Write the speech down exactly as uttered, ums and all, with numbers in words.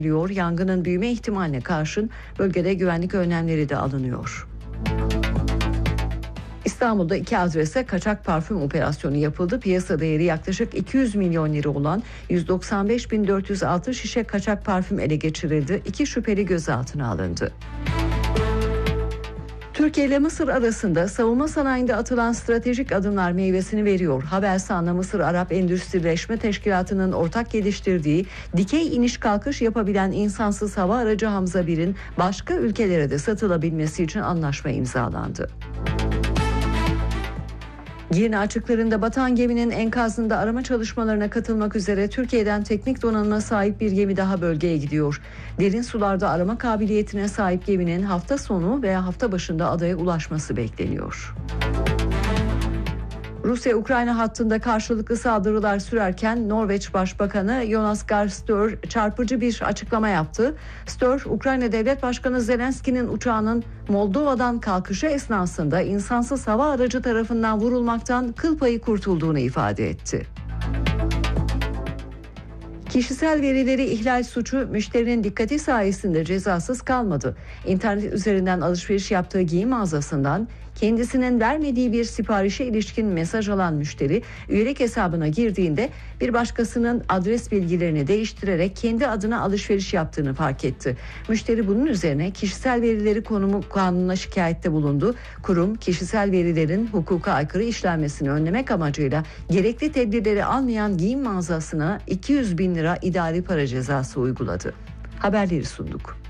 Yangının büyüme ihtimaline karşın bölgede güvenlik önlemleri de alınıyor. İstanbul'da iki adrese kaçak parfüm operasyonu yapıldı. Piyasa değeri yaklaşık iki yüz milyon lira olan yüz doksan beş bin dört yüz altı şişe kaçak parfüm ele geçirildi. İki şüpheli gözaltına alındı. Türkiye ile Mısır arasında savunma sanayinde atılan stratejik adımlar meyvesini veriyor. Habersan'la Mısır Arap Endüstrileşme Teşkilatı'nın ortak geliştirdiği dikey iniş kalkış yapabilen insansız hava aracı Hamza bir'in başka ülkelere de satılabilmesi için anlaşma imzalandı. Girne açıklarında batan geminin enkazında arama çalışmalarına katılmak üzere Türkiye'den teknik donanıma sahip bir gemi daha bölgeye gidiyor. Derin sularda arama kabiliyetine sahip geminin hafta sonu veya hafta başında adaya ulaşması bekleniyor. Rusya-Ukrayna hattında karşılıklı saldırılar sürerken Norveç Başbakanı Jonas Gahr Støre çarpıcı bir açıklama yaptı. Støre, Ukrayna Devlet Başkanı Zelenski'nin uçağının Moldova'dan kalkışı esnasında insansız hava aracı tarafından vurulmaktan kıl payı kurtulduğunu ifade etti. Kişisel verileri ihlal suçu müşterinin dikkati sayesinde cezasız kalmadı. İnternet üzerinden alışveriş yaptığı giyim mağazasından kendisinin vermediği bir siparişe ilişkin mesaj alan müşteri üyelik hesabına girdiğinde bir başkasının adres bilgilerini değiştirerek kendi adına alışveriş yaptığını fark etti. Müşteri bunun üzerine kişisel verileri konumu kanununa şikayette bulundu. Kurum kişisel verilerin hukuka aykırı işlenmesini önlemek amacıyla gerekli tedbirleri almayan giyim mağazasına iki yüz bin lira idari para cezası uyguladı. Haberleri sunduk.